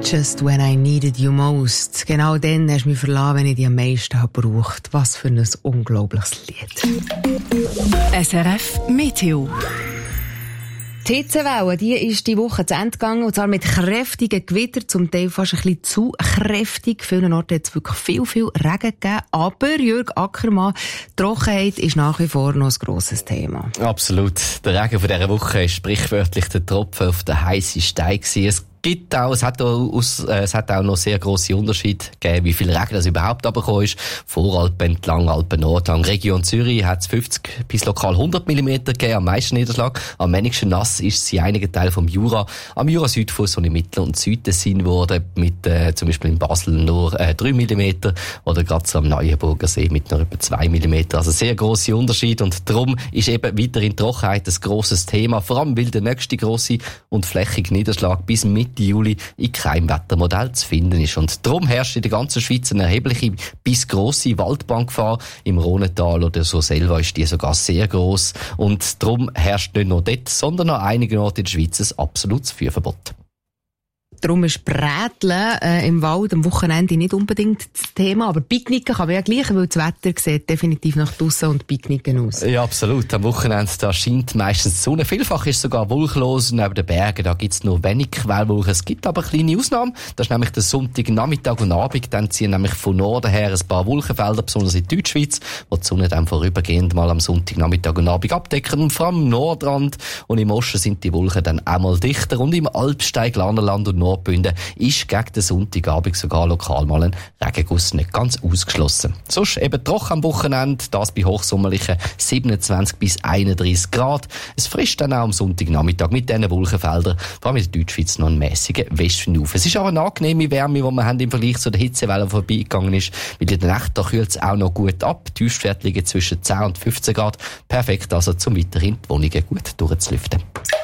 Just when I needed you most. Genau dann hast du mich verlassen, wenn ich dich am meisten gebraucht. Was für ein unglaubliches Lied. SRF Meteo. Die Hitzewelle, die ist die Woche zu Ende gegangen, und zwar mit kräftigen Gewittern, zum Teil fast ein bisschen zu kräftig. Vielen Orten hat es wirklich viel Regen gegeben. Aber, Jürg Ackermann, die Trockenheit ist nach wie vor noch ein grosses Thema. Absolut. Der Regen von dieser Woche ist sprichwörtlich der Tropfen auf den heissen Stein gewesen. Es hat auch noch sehr grosse Unterschiede gegeben, wie viel Regen das überhaupt runtergekommen ist. Voralpen entlang, Alpen Nordhang, Region Zürich hat es 50 bis lokal 100 mm gegeben, am meisten Niederschlag. Am wenigsten nass ist sie in einigen Teilen vom Jura. Am Jura-Südfuss und im Mittel- und Südtessin wurde mit zum Beispiel in Basel nur 3 mm oder gerade so am Neuenburger See mit nur etwa 2 mm. Also sehr grosse Unterschiede, und darum ist eben weiterhin Trockenheit ein grosses Thema, vor allem weil der nächste grosse und flächige Niederschlag bis Mitte Juli in keinem Wettermodell zu finden ist. Und darum herrscht in der ganzen Schweiz eine erhebliche bis grosse Waldbrandgefahr. Im Rhonental oder so selber ist die sogar sehr gross. Und darum herrscht nicht nur dort, sondern an einigen Orten in der Schweiz ein absolutes Feuerverbot. Darum ist Bräteln im Wald am Wochenende nicht unbedingt das Thema, aber Picknicken kann man ja gleich, weil das Wetter sieht definitiv nach draussen und Picknicken aus. Ja, absolut. Am Wochenende da scheint meistens die Sonne. Vielfach ist es sogar wolkenlos, und neben den Bergen da gibt es nur wenig Quellwolken. Es gibt aber kleine Ausnahmen. Das ist nämlich der Sonntagnachmittag und Abend. Dann ziehen nämlich von Norden her ein paar Wolkenfelder, besonders in Deutschschweiz, wo die Sonne dann vorübergehend mal am Sonntagnachmittag und Abend abdecken. Und vor allem am Nordrand und im Osten sind die Wolken dann auch mal dichter. Und im Alpsteig, Glarnerland und Nordbünden ist gegen den Sonntagabend sogar lokal mal ein Regenguss nicht ganz ausgeschlossen. Sonst eben trocken am Wochenende, das bei hochsommerlichen 27 bis 31 Grad. Es frisst dann auch am Sonntagnachmittag mit diesen Wolkenfeldern, vor allem in der Deutschschweiz noch einen mäßigen Westverlauf. Es ist aber eine angenehme Wärme, die wir haben im Vergleich zu der Hitzewelle, die vorbeigegangen ist, weil in der Nacht da kühlt es auch noch gut ab. Die Tiefstwerte liegen zwischen 10 und 15 Grad. Perfekt also, zum weiterhin die Wohnungen gut durchzulüften.